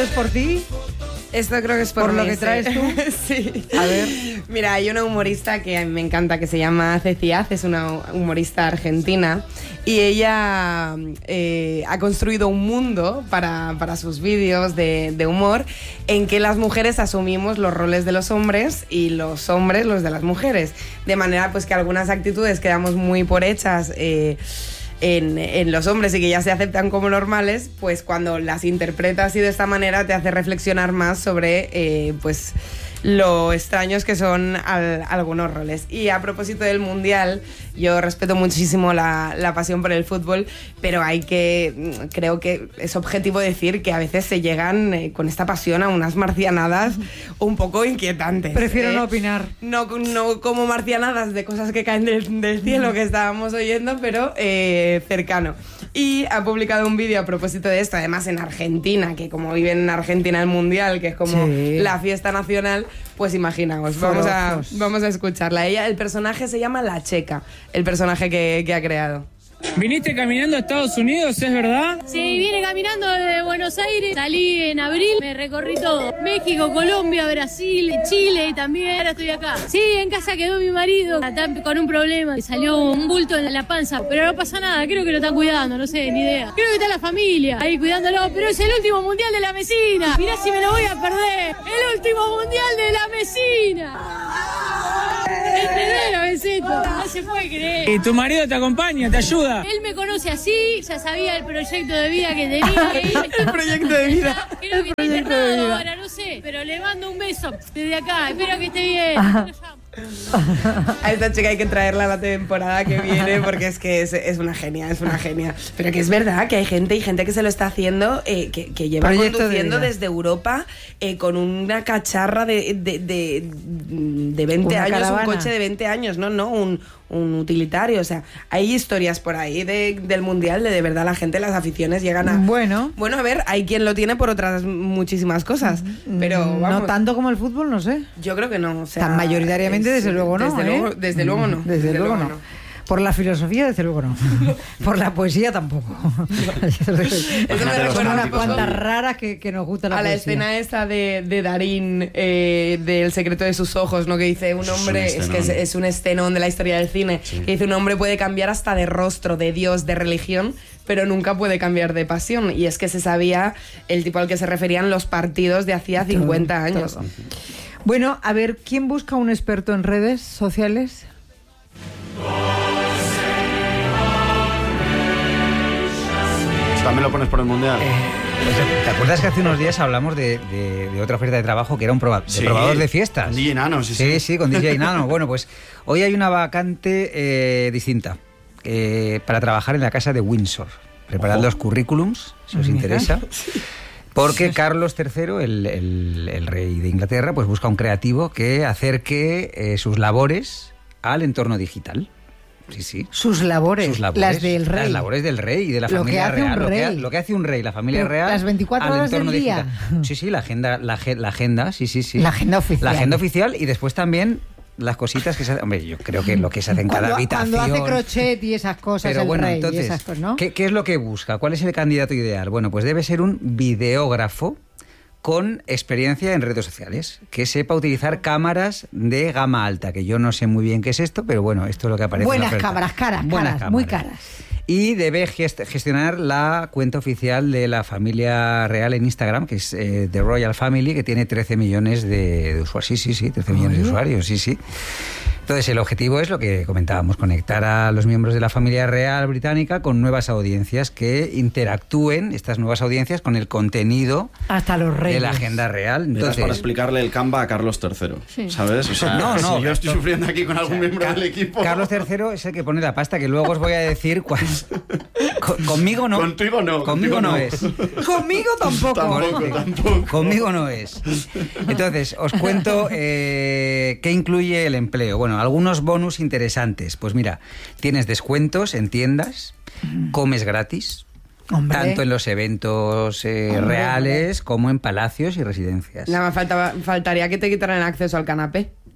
es por ti? Esto creo que es por lo mí, que traes tú. Sí. A ver. Mira, hay una humorista que a mí me encanta que se llama Ceci Az, es una humorista argentina y ella ha construido un mundo para sus vídeos de humor en que las mujeres asumimos los roles de los hombres y los hombres los de las mujeres, de manera pues que algunas actitudes que damos muy por hechas en los hombres y que ya se aceptan como normales, pues cuando las interpretas así de esta manera te hace reflexionar más sobre pues lo extraños que son algunos roles. Y a propósito del Mundial, yo respeto muchísimo la pasión por el fútbol, pero creo que es objetivo decir que a veces se llegan con esta pasión a unas marcianadas un poco inquietantes. Prefiero no opinar. No como marcianadas de cosas que caen del cielo que estábamos oyendo, pero cercano. Y ha publicado un vídeo a propósito de esto, además en Argentina, que como viven en Argentina el Mundial, que es como la fiesta nacional, pues imaginaos, vamos a escucharla. El personaje se llama La Checa, el personaje que ha creado. ¿Viniste caminando a Estados Unidos, es verdad? Sí, vine caminando desde Buenos Aires, salí en abril, me recorrí todo. México, Colombia, Brasil, Chile y también ahora estoy acá. Sí, en casa quedó mi marido, está con un problema, salió un bulto en la panza, pero no pasa nada, creo que lo están cuidando, no sé, ni idea. Creo que está la familia ahí cuidándolo, pero es el último mundial de la Mesina. Mirá si me lo voy a perder, el último mundial de la Mesina. No se puede creer. ¿Y tu marido te acompaña, te ayuda? Él me conoce así, ya sabía el proyecto de vida que tenía. El proyecto de vida. Creo que está internado ahora, no sé. Pero le mando un beso desde acá. Espero que esté bien. A esta chica hay que traerla a la temporada que viene porque es que es una genia, es una genia. Pero que es verdad que hay gente que se lo está haciendo, que lleva Proyecto conduciendo de desde Europa con una cacharra de 20 una años, caravana. un coche de 20 años, no, un utilitario. O sea, hay historias por ahí del Mundial de verdad la gente, las aficiones llegan a... Bueno, a ver, hay quien lo tiene por otras muchísimas cosas, pero vamos, no tanto como el fútbol, no sé. yo creo que no, o sea, Tan mayoritariamente, desde luego no. Desde luego no. Desde luego no. Por la filosofía, desde luego no. Por la poesía tampoco. Eso me recuerda Son unas un poco cuantas raras que nos gusta la a la poesía. escena esa de Darín, del secreto de sus ojos, ¿no? Que dice un hombre, es un escenón de la historia del cine, que dice un hombre puede cambiar hasta de rostro, de Dios, de religión, pero nunca puede cambiar de pasión. Y es que se sabía el tipo al que se referían los partidos de hacía 50 años. Todo. Bueno, a ver, ¿quién busca un experto en redes sociales? También lo pones por el Mundial. ¿Te acuerdas que hace unos días hablamos de otra oferta de trabajo que era un probador de fiestas? Con DJ Nano, Sí, con DJ Nano. Bueno, pues hoy hay una vacante distinta para trabajar en la casa de Windsor. Preparad los currículums, si os interesa. Porque Carlos III, el rey de Inglaterra, pues busca un creativo que acerque sus labores al entorno digital. Sí. Sus labores, las del rey. Las labores del rey y de la Lo familia que hace real. un rey. Lo que hace un rey, la familia Pero real. las 24 al horas entorno del día. digital. Sí, la agenda, sí. La agenda oficial. La agenda oficial y después también las cositas que se hacen. Hombre, yo creo que lo que se hace en cada habitación. Cuando hace crochet y esas cosas, pero el bueno, rey entonces, y esas cosas, ¿no? ¿qué es lo que busca? ¿Cuál es el candidato ideal? Bueno, pues debe ser un videógrafo con experiencia en redes sociales, que sepa utilizar cámaras de gama alta, que yo no sé muy bien qué es esto, pero bueno, esto es lo que aparece Buenas en la oferta. cámaras, muy caras. Y debe gestionar la cuenta oficial de la familia real en Instagram, que es The Royal Family, que tiene 13 millones de usuarios. Sí, 13 millones de usuarios, sí. Entonces, el objetivo es lo que comentábamos, conectar a los miembros de la familia real británica con nuevas audiencias que interactúen, estas nuevas audiencias, con el contenido hasta los reyes de la agenda real. Entonces, para explicarle el Canva a Carlos III, ¿sabes? O sea, no, si yo estoy sufriendo aquí con algún miembro del equipo... Carlos III es el que pone la pasta, que luego os voy a decir cuál... Conmigo no. Contigo no. Conmigo no es. Conmigo tampoco. Conmigo no es. Entonces, os cuento qué incluye el empleo. Bueno, algunos bonus interesantes. Pues mira, tienes descuentos en tiendas, comes gratis, Hombre. tanto en los eventos reales como en palacios y residencias. Nada más faltaría que te quitaran el acceso al canapé.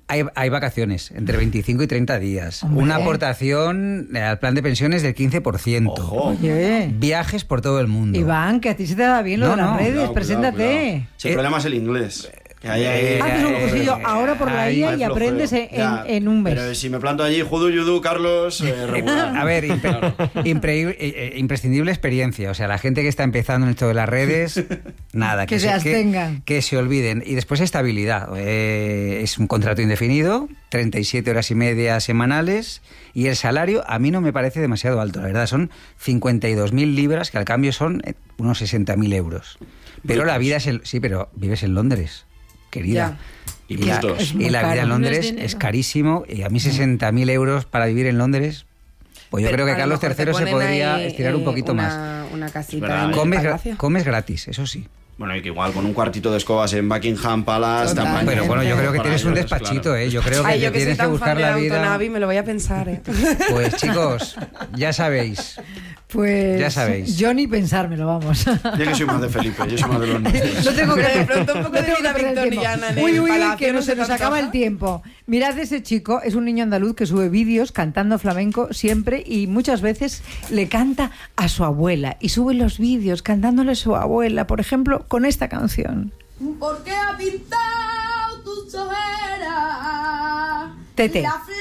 Hay vacaciones, entre 25 y 30 días. Hombre. Una aportación al plan de pensiones del 15%. Ojo. Oye, Viajes por todo el mundo. Iván, que a ti se te da bien lo No, de las no. redes, Cuidado, preséntate. cuidado. Si el problema es el inglés. Que hay Haces un cursillo ahora por la ahí IA hay y flojeo. aprendes Ya, en un mes. Pero si me planto allí, judu, yudu, Carlos, regular. A ver, imprescindible experiencia. O sea, la gente que está empezando en esto de las redes, nada. Que se abstengan. Que se olviden. Y después estabilidad. Es un contrato indefinido, 37 horas y media semanales, y el salario a mí no me parece demasiado alto. La verdad, son 52.000 libras, que al cambio son unos 60.000 euros. Pero la vida es sí, pero vives en Londres, querida. Y la, puntos. Es muy y la vida caro. en No es Londres dinero. es carísimo, y a mí 60.000 euros para vivir en Londres, pues yo Pero creo que a lo Carlos mejor te III se ponen podría ahí, estirar un poquito más. Una casita Es verdad, en el palacio. Comes gratis, eso sí. Bueno, y que igual con un cuartito de escas en Buckingham Palace... Total. tamaño. Pero bueno, yo creo que Para tienes un ellos, despachito, claro. ¿eh? Yo creo que Ay, te yo que soy tienes que tan buscar fan de la la vida. Autonavi, me lo voy a pensar, ¿eh? Pues chicos, ya sabéis. Pues Ya sabéis. yo ni pensármelo, vamos. Yo que soy más de Felipe, yo soy más de los nuestros. No tengo que Pero de pronto un poco de no tengo vida que perder el tiempo. victoriana en el Uy, palacio, que no se se nos te acaba antoja. el tiempo. Mirad, ese chico es un niño andaluz que sube vídeos cantando flamenco siempre y muchas veces le canta a su abuela y sube los vídeos cantándole a su abuela, por ejemplo, con esta canción. ¿Por qué ha pintado tus ojeras? Tete. La